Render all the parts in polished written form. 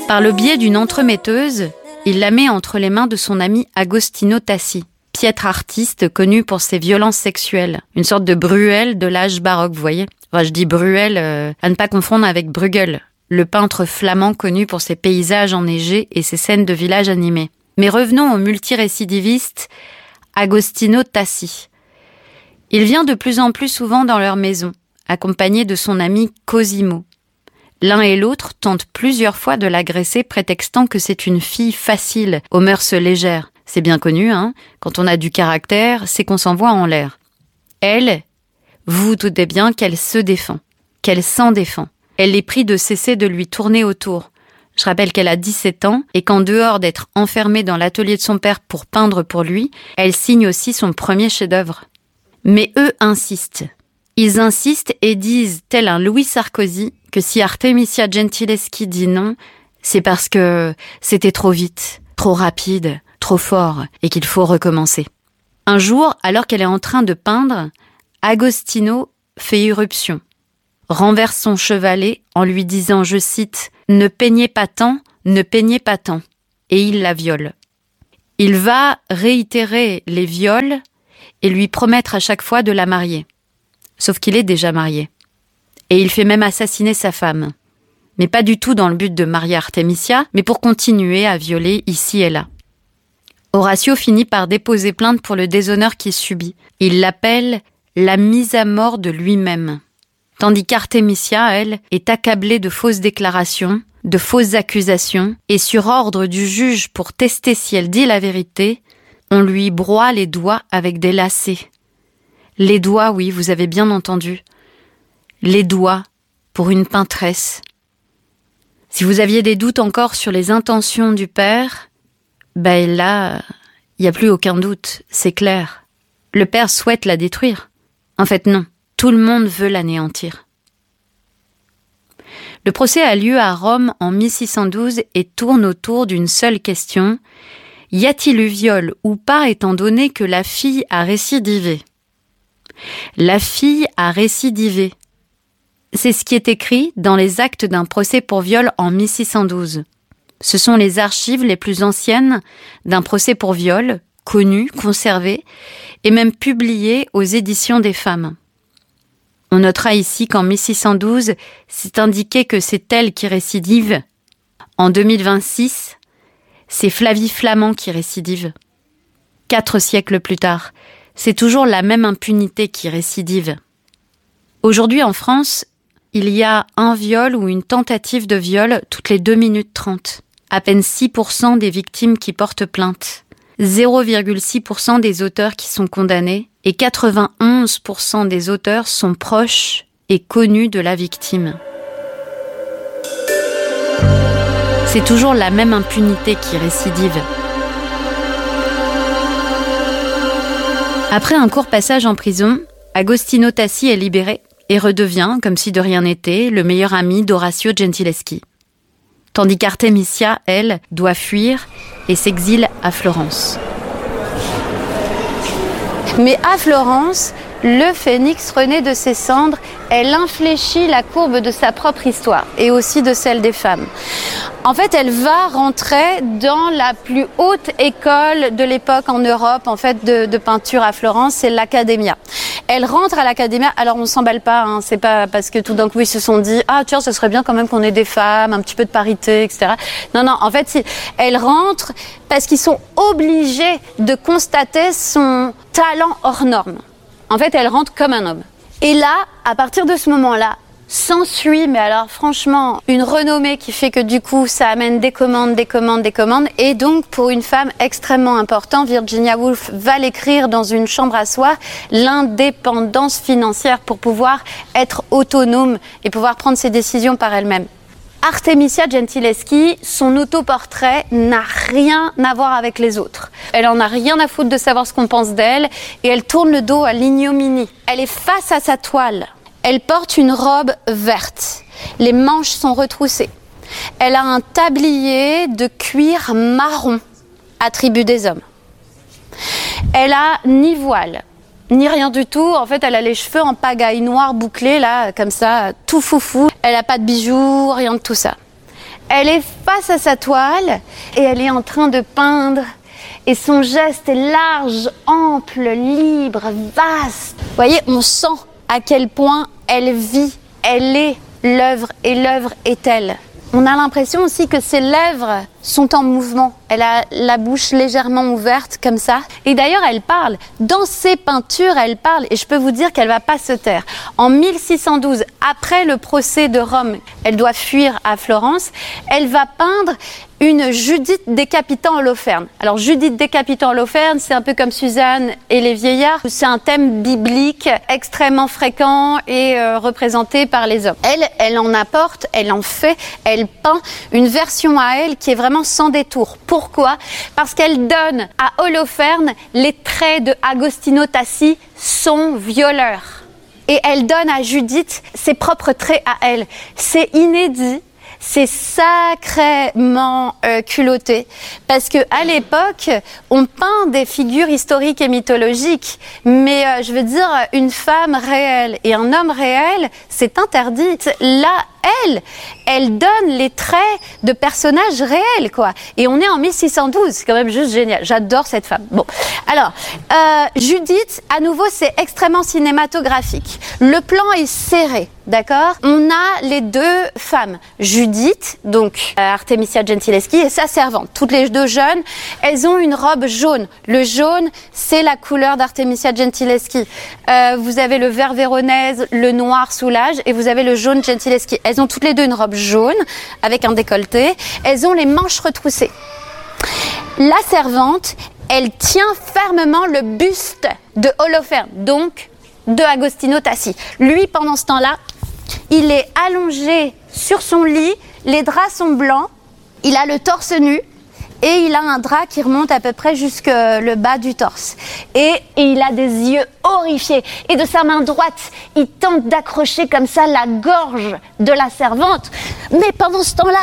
Par le biais d'une entremetteuse, il la met entre les mains de son ami Agostino Tassi, piètre artiste connu pour ses violences sexuelles. Une sorte de Bruegel de l'âge baroque, vous voyez. Enfin, je dis Bruegel, à ne pas confondre avec Bruegel, le peintre flamand connu pour ses paysages enneigés et ses scènes de village animés. Mais revenons au multirécidiviste Agostino Tassi. Il vient de plus en plus souvent dans leur maison, accompagné de son ami Cosimo. L'un et l'autre tentent plusieurs fois de l'agresser, prétextant que c'est une fille facile, aux mœurs légères. C'est bien connu, hein. Quand on a du caractère, c'est qu'on s'envoie en l'air. Elle, vous vous doutez bien qu'elle se défend, qu'elle s'en défend. Elle les prie de cesser de lui tourner autour. Je rappelle qu'elle a 17 ans et qu'en dehors d'être enfermée dans l'atelier de son père pour peindre pour lui, elle signe aussi son premier chef-d'œuvre. Mais eux insistent. Ils insistent et disent, tel un Louis Sarkozy, que si Artemisia Gentileschi dit non, c'est parce que c'était trop vite, trop rapide, trop fort, et qu'il faut recommencer. Un jour, alors qu'elle est en train de peindre, Agostino fait irruption, renverse son chevalet en lui disant, je cite, « Ne peignez pas tant, ne peignez pas tant », et il la viole. Il va réitérer les viols et lui promettre à chaque fois de la marier. Sauf qu'il est déjà marié. Et il fait même assassiner sa femme. Mais pas du tout dans le but de marier Artemisia, mais pour continuer à violer ici et là. Horatio finit par déposer plainte pour le déshonneur qu'il subit. Il l'appelle la mise à mort de lui-même. Tandis qu'Artemisia, elle, est accablée de fausses déclarations, de fausses accusations, et sur ordre du juge pour tester si elle dit la vérité, on lui broie les doigts avec des lacets. Les doigts, oui, vous avez bien entendu. Les doigts pour une peintresse. Si vous aviez des doutes encore sur les intentions du père, ben là, il n'y a plus aucun doute, c'est clair. Le père souhaite la détruire. En fait, non. Tout le monde veut l'anéantir. Le procès a lieu à Rome en 1612 et tourne autour d'une seule question. Y a-t-il eu viol ou pas étant donné que la fille a récidivé ? La fille a récidivé. C'est ce qui est écrit dans les actes d'un procès pour viol en 1612. Ce sont les archives les plus anciennes d'un procès pour viol, connues, conservées et même publiées aux éditions des femmes. On notera ici qu'en 1612, c'est indiqué que c'est elle qui récidive. En 2026, c'est Flavie Flament qui récidive. 4 siècles plus tard, c'est toujours la même impunité qui récidive. Aujourd'hui en France, il y a un viol ou une tentative de viol toutes les 2 minutes 30. À peine 6% des victimes qui portent plainte. 0,6% des auteurs qui sont condamnés et 91% des auteurs sont proches et connus de la victime. C'est toujours la même impunité qui récidive. Après un court passage en prison, Agostino Tassi est libéré et redevient, comme si de rien n'était, le meilleur ami d'Orazio Gentileschi. Tandis qu'Artemisia, elle, doit fuir et s'exile à Florence. Mais à Florence, le phénix renaît de ses cendres, elle infléchit la courbe de sa propre histoire et aussi de celle des femmes. En fait, elle va rentrer dans la plus haute école de l'époque en Europe, en fait, de peinture à Florence, c'est l'Accademia. Elle rentre à l'Accademia, alors on s'emballe pas, hein, c'est pas parce que tout d'un coup ils se sont dit « Ah tiens, ce serait bien quand même qu'on ait des femmes, un petit peu de parité, etc. » Non, en fait, elle rentre parce qu'ils sont obligés de constater son talent hors norme. En fait, elle rentre comme un homme. Et là, à partir de ce moment-là, s'ensuit, mais alors franchement, une renommée qui fait que du coup, ça amène des commandes. Et donc, pour une femme extrêmement importante, Virginia Woolf va l'écrire dans une chambre à soi, l'indépendance financière pour pouvoir être autonome et pouvoir prendre ses décisions par elle-même. Artemisia Gentileschi, son autoportrait n'a rien à voir avec les autres. Elle en a rien à foutre de savoir ce qu'on pense d'elle et elle tourne le dos à l'ignominie. Elle est face à sa toile. Elle porte une robe verte. Les manches sont retroussées. Elle a un tablier de cuir marron, attribut des hommes. Elle a ni voile, ni rien du tout. En fait, elle a les cheveux en pagaille noire bouclés, là, comme ça, tout foufou. Elle n'a pas de bijoux, rien de tout ça. Elle est face à sa toile et elle est en train de peindre. Et son geste est large, ample, libre, vaste. Vous voyez, on sent à quel point elle vit, elle est l'œuvre et l'œuvre est elle. On a l'impression aussi que ses lèvres sont en mouvement. Elle a la bouche légèrement ouverte comme ça. Et d'ailleurs, elle parle. Dans ses peintures, elle parle. Et je peux vous dire qu'elle ne va pas se taire. En 1612, après le procès de Rome, elle doit fuir à Florence. Elle va peindre une Judith décapitant Holoferne. Alors Judith décapitant Holoferne, c'est un peu comme Suzanne et les vieillards. C'est un thème biblique extrêmement fréquent et représenté par les hommes. Elle en apporte, elle en fait, elle peint une version à elle qui est vraiment sans détour. Pourquoi ? Parce qu'elle donne à Holoferne les traits de Agostino Tassi, son violeur. Et elle donne à Judith ses propres traits à elle. C'est inédit. C'est sacrément culotté parce que à l'époque on peint des figures historiques et mythologiques, mais je veux dire une femme réelle et un homme réel, c'est interdit. Là, elle donne les traits de personnages réels, quoi. Et on est en 1612, c'est quand même juste génial. J'adore cette femme. Bon, alors Judith, à nouveau, c'est extrêmement cinématographique. Le plan est serré, d'accord ? On a les deux femmes, Judith, donc Artemisia Gentileschi, et sa servante. Toutes les deux jeunes, elles ont une robe jaune. Le jaune, c'est la couleur d'Artemisia Gentileschi. Vous avez le vert véronèse, le noir Soulages, et vous avez le jaune Gentileschi. Elles ont toutes les deux une robe jaune avec un décolleté. Elles ont les manches retroussées. La servante, elle tient fermement le buste de Holoferne, donc de Agostino Tassi. Lui, pendant ce temps-là, il est allongé sur son lit, les draps sont blancs, il a le torse nu et il a un drap qui remonte à peu près jusque le bas du torse. Et il a des yeux horrifiés. Et de sa main droite, il tente d'accrocher comme ça la gorge de la servante. Mais pendant ce temps-là,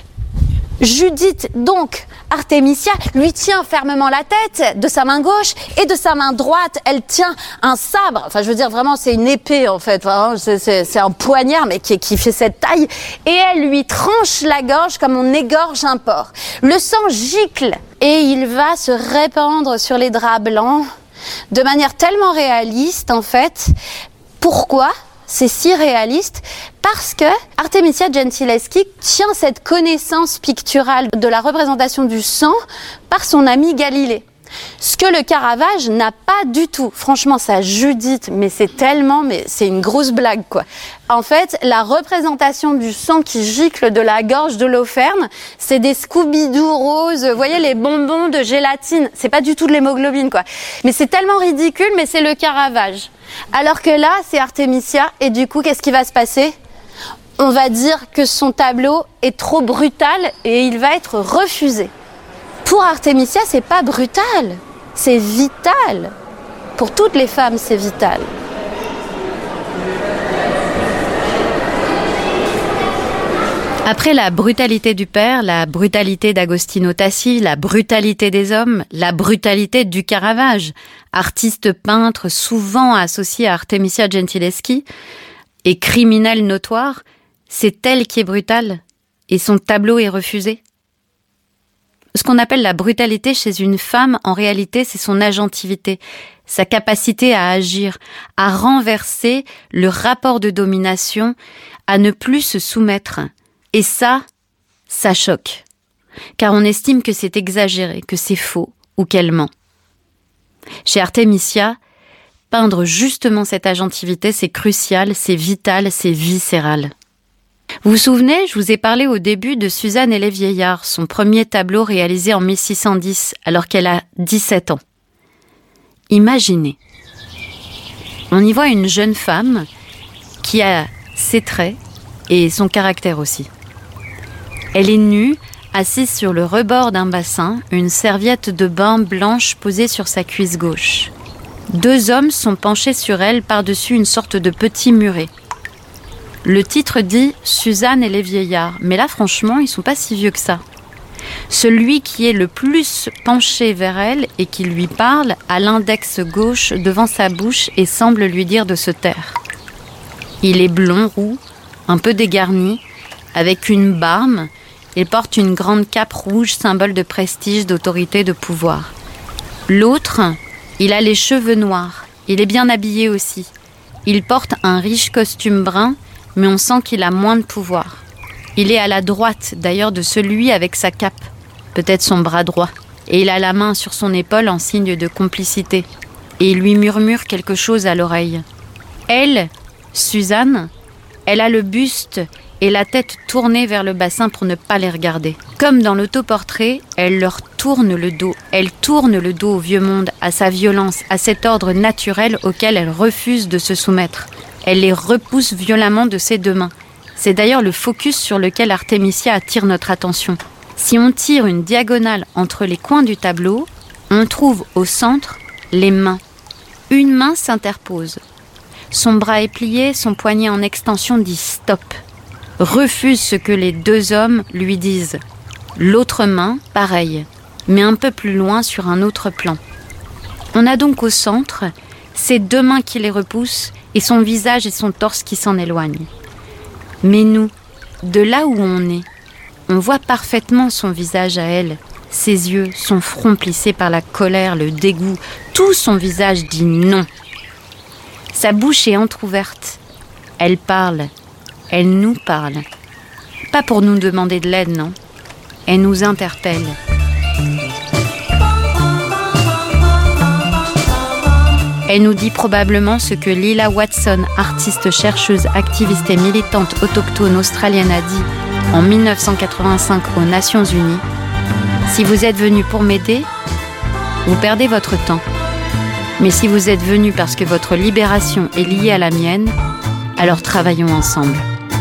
Judith, donc Artemisia, lui tient fermement la tête de sa main gauche et de sa main droite, elle tient un sabre. Enfin, je veux dire, vraiment, c'est une épée, en fait. Enfin, c'est un poignard, mais qui fait cette taille. Et elle lui tranche la gorge comme on égorge un porc. Le sang gicle et il va se répandre sur les draps blancs de manière tellement réaliste, en fait. Pourquoi ? C'est si réaliste parce que Artemisia Gentileschi tient cette connaissance picturale de la représentation du sang par son ami Galilée. Ce que le Caravage n'a pas du tout. Franchement, ça Judith, mais c'est une grosse blague, quoi. En fait, la représentation du sang qui gicle de la gorge de Holoferne, c'est des Scooby-Doo roses, vous voyez, les bonbons de gélatine. C'est pas du tout de l'hémoglobine, quoi. Mais c'est tellement ridicule, mais c'est le Caravage. Alors que là, c'est Artemisia, et du coup, qu'est-ce qui va se passer ? On va dire que son tableau est trop brutal et il va être refusé. Pour Artemisia, c'est pas brutal, c'est vital. Pour toutes les femmes, c'est vital. Après la brutalité du père, la brutalité d'Agostino Tassi, la brutalité des hommes, la brutalité du Caravage, artiste peintre souvent associé à Artemisia Gentileschi et criminel notoire, c'est elle qui est brutale et son tableau est refusé. Ce qu'on appelle la brutalité chez une femme, en réalité, c'est son agentivité, sa capacité à agir, à renverser le rapport de domination, à ne plus se soumettre. Et ça choque. Car on estime que c'est exagéré, que c'est faux ou qu'elle ment. Chez Artemisia, peindre justement cette agentivité, c'est crucial, c'est vital, c'est viscéral. Vous vous souvenez, je vous ai parlé au début de Suzanne et les vieillards, son premier tableau réalisé en 1610, alors qu'elle a 17 ans. Imaginez, on y voit une jeune femme qui a ses traits et son caractère aussi. Elle est nue, assise sur le rebord d'un bassin, une serviette de bain blanche posée sur sa cuisse gauche. 2 hommes sont penchés sur elle par-dessus une sorte de petit muret. Le titre dit « Suzanne et les vieillards », mais là franchement, ils sont pas si vieux que ça. Celui qui est le plus penché vers elle et qui lui parle a l'index gauche devant sa bouche et semble lui dire de se taire. Il est blond roux, un peu dégarni, avec une barbe Il porte une grande cape rouge, symbole de prestige, d'autorité, de pouvoir. L'autre, il a les cheveux noirs. Il est bien habillé aussi. Il porte un riche costume brun, mais on sent qu'il a moins de pouvoir. Il est à la droite, d'ailleurs, de celui avec sa cape, peut-être son bras droit. Et il a la main sur son épaule en signe de complicité. Et il lui murmure quelque chose à l'oreille. Elle, Suzanne, elle a le buste et la tête tournée vers le bassin pour ne pas les regarder. Comme dans l'autoportrait, elle leur tourne le dos. Elle tourne le dos au vieux monde, à sa violence, à cet ordre naturel auquel elle refuse de se soumettre. Elle les repousse violemment de ses deux mains. C'est d'ailleurs le focus sur lequel Artemisia attire notre attention. Si on tire une diagonale entre les coins du tableau, on trouve au centre les mains. Une main s'interpose. Son bras est plié, son poignet en extension dit stop. Refuse ce que les deux hommes lui disent. L'autre main, pareil, mais un peu plus loin sur un autre plan. On a donc au centre ces deux mains qui les repoussent et son visage et son torse qui s'en éloignent. Mais nous, de là où on est, on voit parfaitement son visage à elle, ses yeux, son front plissé par la colère, le dégoût, tout son visage dit non. Sa bouche est entr'ouverte. Elle parle. Elle nous parle. Pas pour nous demander de l'aide, non. Elle nous interpelle. Elle nous dit probablement ce que Lila Watson, artiste, chercheuse, activiste et militante autochtone australienne, a dit en 1985 aux Nations Unies. Si vous êtes venu pour m'aider, vous perdez votre temps. Mais si vous êtes venu parce que votre libération est liée à la mienne, alors travaillons ensemble.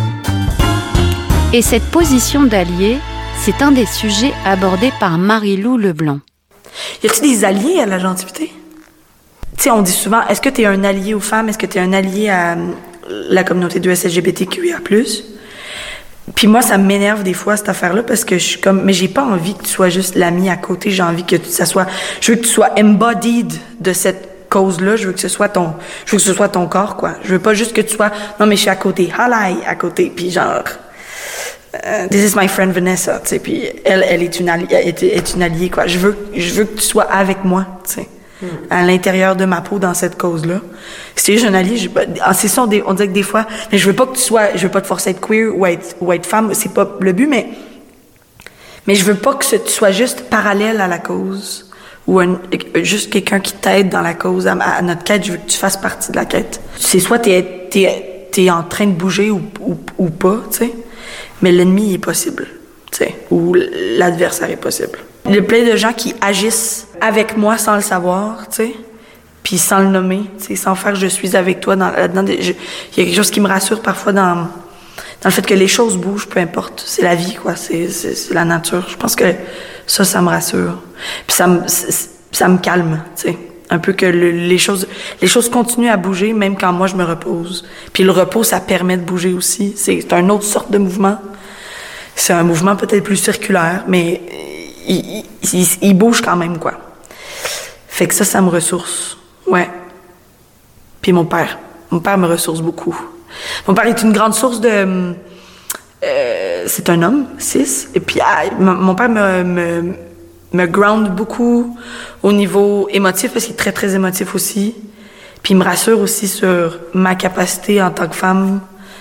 Et cette position d'allié, c'est un des sujets abordés par Marie-Lou Leblanc. Y a-t-il des alliés à la gentilité? Tu sais, on dit souvent, est-ce que tu es un allié aux femmes? Est-ce que tu es un allié à la communauté de LGBTQIA+. Puis moi, ça m'énerve des fois, cette affaire-là, parce que je suis comme, mais j'ai pas envie que tu sois juste l'ami à côté, j'ai envie que ça soit, je veux que tu sois embodied de cette cause-là, je veux que ce soit ton corps, quoi. Je veux pas juste que tu sois, non, mais je suis à côté, halai, à côté, puis genre, this is my friend Vanessa, tu sais, puis elle est une alliée, quoi. Je veux que tu sois avec moi, tu sais. À l'intérieur de ma peau dans cette cause-là. Si tu es un allié, c'est ça, on dirait que des fois, mais je veux pas te forcer à être queer ou à être femme, c'est pas le but, mais je veux pas que tu sois juste parallèle à la cause ou juste quelqu'un qui t'aide dans la cause, à notre quête. Je veux que tu fasses partie de la quête. C'est soit t'es en train de bouger ou pas, tu sais, mais l'ennemi est possible, tu sais, ou l'adversaire est possible. Il y a plein de gens qui agissent avec moi sans le savoir, tu sais, puis sans le nommer, tu sais, sans faire « je suis avec toi » là-dedans. Il y a quelque chose qui me rassure parfois dans le fait que les choses bougent, peu importe. C'est la vie, quoi, c'est la nature. Je pense que ça me rassure. Puis ça me calme, tu sais. Un peu que les choses continuent à bouger, même quand moi je me repose. Puis le repos, ça permet de bouger aussi. C'est une autre sorte de mouvement. C'est un mouvement peut-être plus circulaire, mais il bouge quand même, quoi. Fait que ça me ressource. Ouais. Puis mon père me ressource beaucoup. Mon père est une grande source de... c'est un homme, cis. Et puis mon père me ground beaucoup au niveau émotif, parce qu'il est très, très émotif aussi. Puis il me rassure aussi sur ma capacité en tant que femme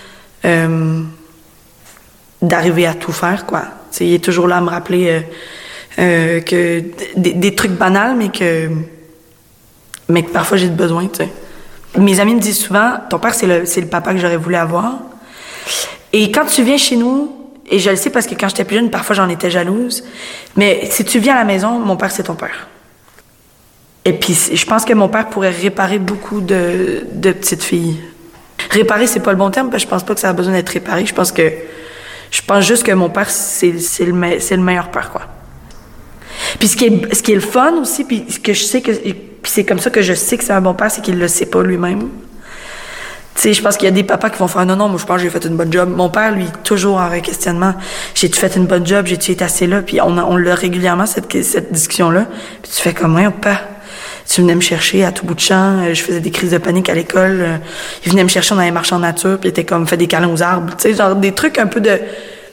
d'arriver à tout faire, quoi. T'sais, il est toujours là à me rappeler que des trucs banals, mais que parfois j'ai besoin, tu sais. Mes amis me disent souvent, ton père, c'est le papa que j'aurais voulu avoir. Et quand tu viens chez nous, et je le sais parce que quand j'étais plus jeune, parfois j'en étais jalouse, mais si tu viens à la maison, mon père, c'est ton père. Et puis, je pense que mon père pourrait réparer beaucoup de petites filles. Réparer, c'est pas le bon terme, parce que je pense pas que ça a besoin d'être réparé. Je pense juste que mon père, c'est le meilleur père, quoi. Puis ce qui est le fun aussi, puis ce que je sais puis c'est comme ça que je sais que c'est un bon père, c'est qu'il le sait pas lui-même. Tu sais, je pense qu'il y a des papas qui vont faire non, moi je pense que j'ai fait une bonne job. Mon père, lui, toujours en questionnement. J'ai-tu fait une bonne job? J'ai-tu été assez là? Puis on l'a régulièrement, cette discussion-là. Puis tu fais comme, ouais, papa, tu venais me chercher à tout bout de champ. Je faisais des crises de panique à l'école. Il venait me chercher, on allait marcher en nature. Puis il était comme, fait des câlins aux arbres. Tu sais, genre des trucs un peu de...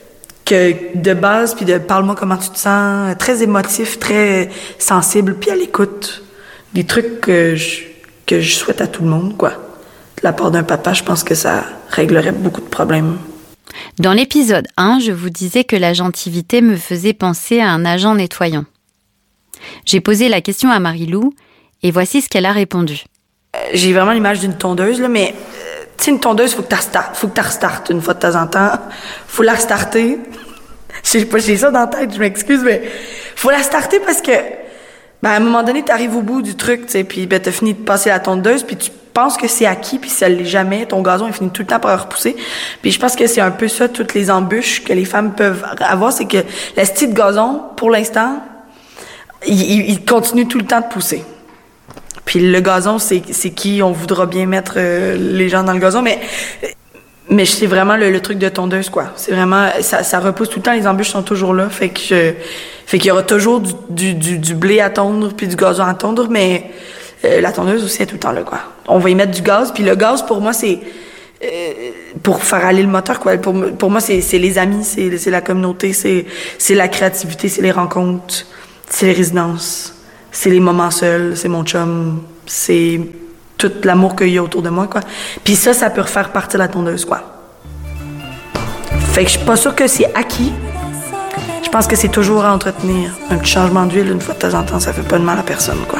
que de base, puis de parle-moi comment tu te sens, très émotif, très sensible, puis à l'écoute. Des trucs que je souhaite à tout le monde, quoi. De la part d'un papa, je pense que ça réglerait beaucoup de problèmes. Dans l'épisode 1, je vous disais que l'agentivité me faisait penser à un agent nettoyant. J'ai posé la question à Marie-Lou et voici ce qu'elle a répondu. J'ai vraiment l'image d'une tondeuse, là, mais tu sais, une tondeuse, faut que tu restartes une fois de temps en temps. Faut la restarter. Je sais pas, j'ai ça dans la tête, je m'excuse, mais faut la starter parce que, à un moment donné, t'arrives au bout du truc, tu sais, puis t'as fini de passer la tondeuse, puis tu penses que c'est acquis, puis ça l'est jamais. Ton gazon, il finit tout le temps par repousser. Puis je pense que c'est un peu ça, toutes les embûches que les femmes peuvent avoir, c'est que le style de gazon, pour l'instant, il continue tout le temps de pousser. Puis le gazon, c'est qui on voudra bien mettre les gens dans le gazon, mais c'est vraiment le truc de tondeuse, quoi. C'est vraiment, ça repousse tout le temps, les embûches sont toujours là, fait qu'il y aura toujours du blé à tondre puis du gazon à tondre, mais la tondeuse aussi est tout le temps là, quoi. On va y mettre du gaz, puis le gaz, pour moi, c'est pour faire aller le moteur, quoi. Pour moi, c'est les amis, c'est la communauté, c'est la créativité, c'est les rencontres, c'est les résidences. C'est les moments seuls, c'est mon chum, c'est tout l'amour qu'il y a autour de moi, quoi. Puis ça peut refaire partir la tondeuse, quoi. Fait que je suis pas sûre que c'est acquis. Je pense que c'est toujours à entretenir. Un petit changement d'huile, une fois de temps en temps, ça fait pas de mal à personne, quoi.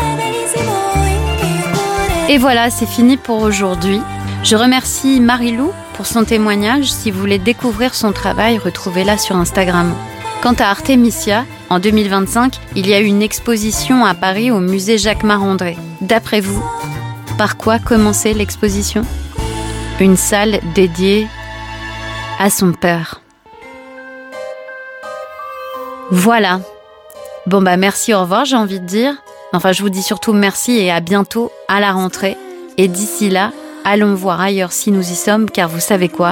Et voilà, c'est fini pour aujourd'hui. Je remercie Marie-Lou pour son témoignage. Si vous voulez découvrir son travail, retrouvez-la sur Instagram. Quant à Artemisia, en 2025, il y a eu une exposition à Paris au musée Jacques Marandré. D'après vous, par quoi commencer l'exposition ? Une salle dédiée à son père. Voilà. Bon merci, au revoir, j'ai envie de dire. Enfin, je vous dis surtout merci et à bientôt à la rentrée. Et d'ici là, allons voir ailleurs si nous y sommes, car vous savez quoi ?